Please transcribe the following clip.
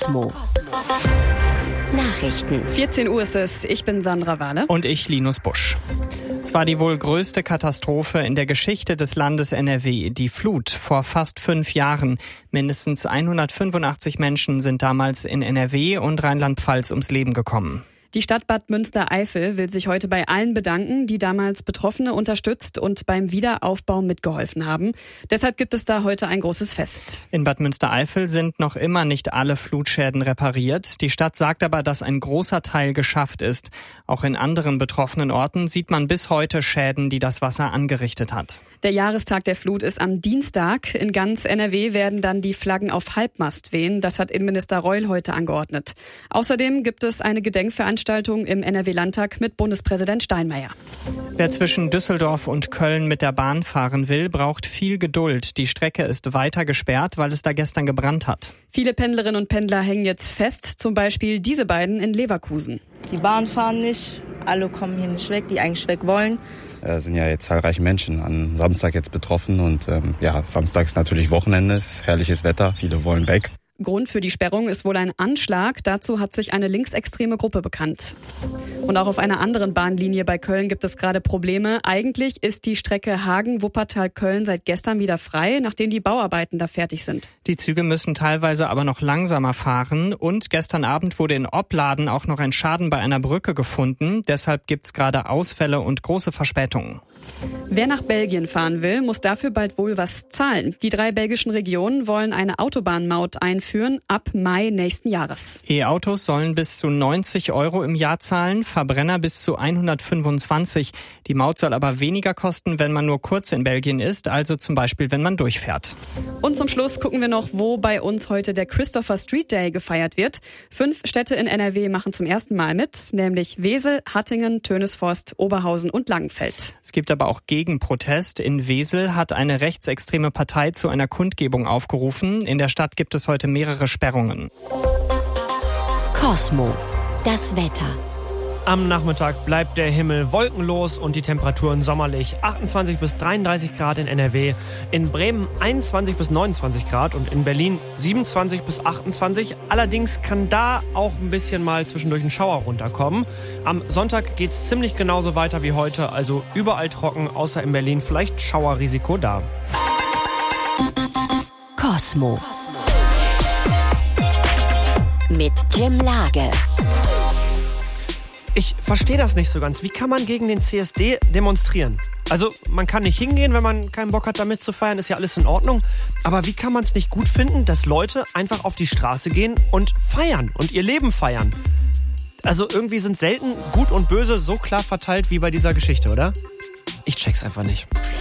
Cosmo. Nachrichten. 14 Uhr ist es. Ich bin Sandra Wahle. Und ich, Linus Busch. Es war die wohl größte Katastrophe in der Geschichte des Landes NRW, die Flut vor fast 5 Jahren. Mindestens 185 Menschen sind damals in NRW und Rheinland-Pfalz ums Leben gekommen. Die Stadt Bad Münstereifel will sich heute bei allen bedanken, die damals Betroffene unterstützt und beim Wiederaufbau mitgeholfen haben. Deshalb gibt es da heute ein großes Fest. In Bad Münstereifel sind noch immer nicht alle Flutschäden repariert. Die Stadt sagt aber, dass ein großer Teil geschafft ist. Auch in anderen betroffenen Orten sieht man bis heute Schäden, die das Wasser angerichtet hat. Der Jahrestag der Flut ist am Dienstag. In ganz NRW werden dann die Flaggen auf Halbmast wehen. Das hat Innenminister Reul heute angeordnet. Außerdem gibt es eine Gedenkveranstaltung im NRW-Landtag mit Bundespräsident Steinmeier. Wer zwischen Düsseldorf und Köln mit der Bahn fahren will, braucht viel Geduld. Die Strecke ist weiter gesperrt, weil es da gestern gebrannt hat. Viele Pendlerinnen und Pendler hängen jetzt fest, zum Beispiel diese beiden in Leverkusen. Die Bahn fahren nicht, alle kommen hier nicht weg, die eigentlich weg wollen. Es sind ja jetzt zahlreiche Menschen am Samstag jetzt betroffen und Samstag ist natürlich Wochenende, ist herrliches Wetter, viele wollen weg. Grund für die Sperrung ist wohl ein Anschlag. Dazu hat sich eine linksextreme Gruppe bekannt. Und auch auf einer anderen Bahnlinie bei Köln gibt es gerade Probleme. Eigentlich ist die Strecke Hagen-Wuppertal-Köln seit gestern wieder frei, nachdem die Bauarbeiten da fertig sind. Die Züge müssen teilweise aber noch langsamer fahren. Und gestern Abend wurde in Opladen auch noch ein Schaden bei einer Brücke gefunden. Deshalb gibt's gerade Ausfälle und große Verspätungen. Wer nach Belgien fahren will, muss dafür bald wohl was zahlen. Die 3 belgischen Regionen wollen eine Autobahnmaut einführen ab Mai nächsten Jahres. E-Autos sollen bis zu 90 € im Jahr zahlen, Verbrenner bis zu 125. Die Maut soll aber weniger kosten, wenn man nur kurz in Belgien ist, also zum Beispiel, wenn man durchfährt. Und zum Schluss gucken wir noch, wo bei uns heute der Christopher Street Day gefeiert wird. 5 Städte in NRW machen zum ersten Mal mit, nämlich Wesel, Hattingen, Tönesforst, Oberhausen und Langenfeld. Es gibt aber auch Gegenprotest. In Wesel hat eine rechtsextreme Partei zu einer Kundgebung aufgerufen. In der Stadt gibt es heute mehrere Sperrungen. Cosmo. Das Wetter. Am Nachmittag bleibt der Himmel wolkenlos und die Temperaturen sommerlich. 28 bis 33 Grad in NRW, in Bremen 21 bis 29 Grad und in Berlin 27 bis 28. Allerdings kann da auch ein bisschen mal zwischendurch ein Schauer runterkommen. Am Sonntag geht's ziemlich genauso weiter wie heute, also überall trocken, außer in Berlin vielleicht Schauerrisiko da. Cosmo. Mit Jim Lage. Ich verstehe das nicht so ganz. Wie kann man gegen den CSD demonstrieren? Also man kann nicht hingehen, wenn man keinen Bock hat, da mitzufeiern, ist ja alles in Ordnung. Aber wie kann man es nicht gut finden, dass Leute einfach auf die Straße gehen und feiern und ihr Leben feiern? Also irgendwie sind selten Gut und Böse so klar verteilt wie bei dieser Geschichte, oder? Ich check's einfach nicht.